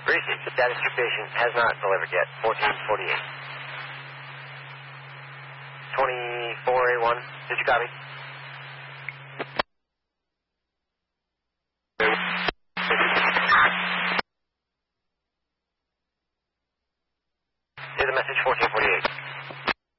Receive. The status to patient has not delivered yet. 1448. 24A1. Did you copy? See the message 1448.